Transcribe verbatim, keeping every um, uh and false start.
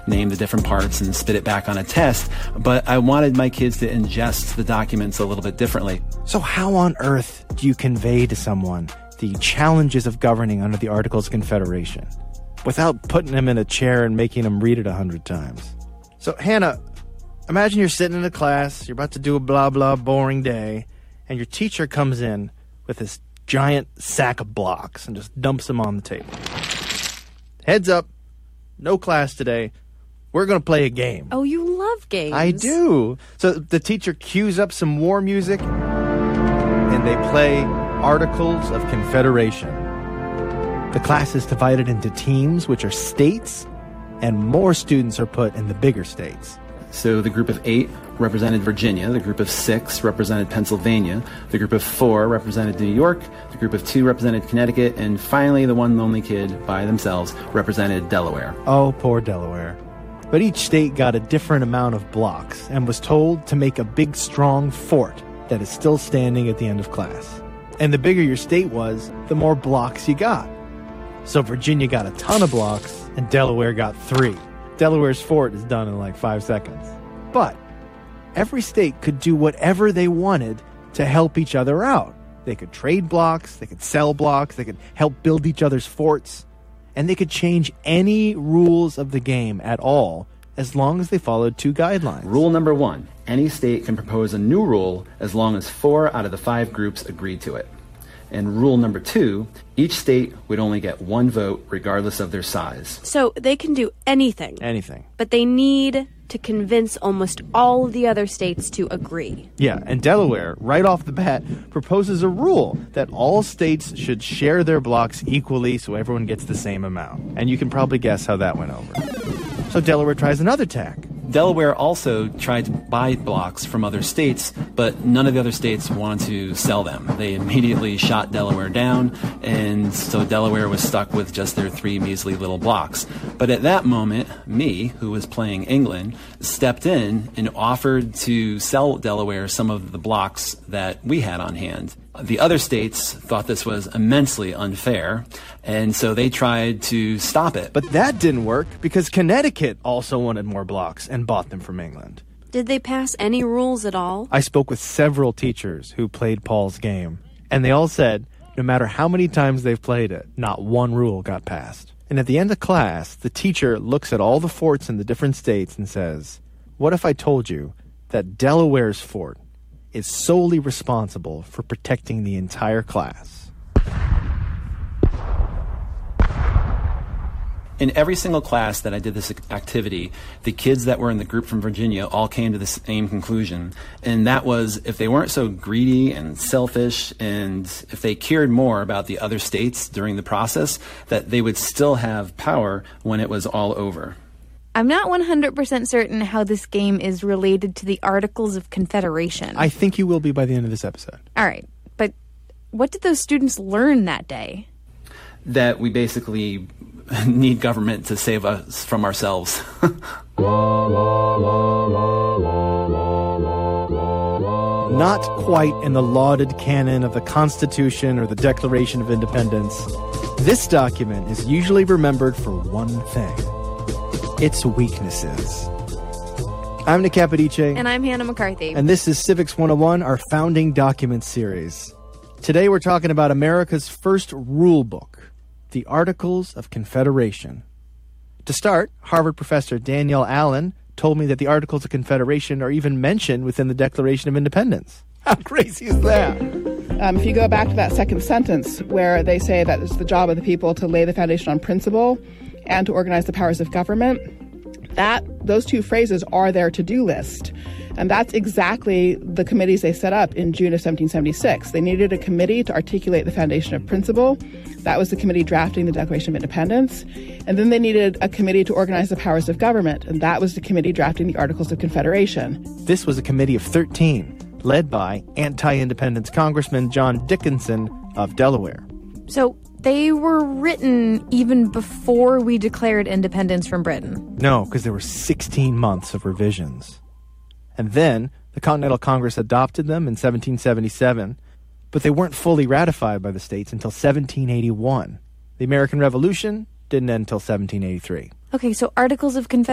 name the different parts and spit it back on a test, but I wanted my kids to ingest the documents a little bit differently. So how on earth do you convey to someone the challenges of governing under the Articles of Confederation without putting them in a chair and making them read it a hundred times? So, Hannah, imagine you're sitting in a class, you're about to do a blah, blah, boring day, and your teacher comes in with this giant sack of blocks and just dumps them on the table. Heads up, no class today. We're going to play a game. Oh, you love games. I do. So the teacher cues up some war music, and they play Articles of Confederation. The class is divided into teams, which are states, and more students are put in the bigger states. So the group of eight represented Virginia, the group of six represented Pennsylvania, the group of four represented New York, the group of two represented Connecticut, and finally the one lonely kid by themselves represented Delaware. Oh, poor Delaware. But each state got a different amount of blocks and was told to make a big, strong fort that is still standing at the end of class. And the bigger your state was, the more blocks you got. So Virginia got a ton of blocks, and Delaware got three. Delaware's fort is done in like five seconds. But every state could do whatever they wanted to help each other out. They could trade blocks, they could sell blocks, they could help build each other's forts, and they could change any rules of the game at all as long as they followed two guidelines. Rule number one, any state can propose a new rule as long as four out of the five groups agree to it. And rule number two, each state would only get one vote regardless of their size. So they can do anything. Anything. But they need to convince almost all of the other states to agree. Yeah, and Delaware, right off the bat, proposes a rule that all states should share their blocks equally so everyone gets the same amount. And you can probably guess how that went over. So Delaware tries another tack. Delaware also tried to buy blocks from other states, but none of the other states wanted to sell them. They immediately shot Delaware down, and so Delaware was stuck with just their three measly little blocks. But at that moment, me, who was playing England, stepped in and offered to sell Delaware some of the blocks that we had on hand. The other states thought this was immensely unfair, and so they tried to stop it. But that didn't work because Connecticut also wanted more blocks and bought them from England. Did they pass any rules at all? I spoke with several teachers who played Paul's game, and they all said no matter how many times they've played it, not one rule got passed. And at the end of class, the teacher looks at all the forts in the different states and says, "What if I told you that Delaware's fort is solely responsible for protecting the entire class?" In every single class that I did this activity, the kids that were in the group from Virginia all came to the same conclusion, and that was if they weren't so greedy and selfish, and if they cared more about the other states during the process, that they would still have power when it was all over. I'm not one hundred percent certain how this game is related to the Articles of Confederation. I think you will be by the end of this episode. All right, but what did those students learn that day? That we basically need government to save us from ourselves. Not quite in the lauded canon of the Constitution or the Declaration of Independence. This document is usually remembered for one thing: its weaknesses. I'm Nick Capodice. And I'm Hannah McCarthy. And this is Civics one oh one, our Founding Documents series. Today we're talking about America's first rule book, the Articles of Confederation. To start, Harvard professor Danielle Allen told me that the Articles of Confederation are even mentioned within the Declaration of Independence. How crazy is that? Um, if you go back to that second sentence where they say that it's the job of the people to lay the foundation on principle and to organize the powers of government, that those two phrases are their to-do list. And that's exactly the committees they set up in June of seventeen seventy-six. They needed a committee to articulate the foundation of principle. That was the committee drafting the Declaration of Independence. And then they needed a committee to organize the powers of government. And that was the committee drafting the Articles of Confederation. This was a committee of thirteen, led by anti-independence Congressman John Dickinson of Delaware. So they were written even before we declared independence from Britain. No, because there were sixteen months of revisions. And then the Continental Congress adopted them in seventeen seventy-seven, but they weren't fully ratified by the states until seventeen eighty-one. The American Revolution didn't end until seventeen eighty-three. Okay, so Articles of Confederation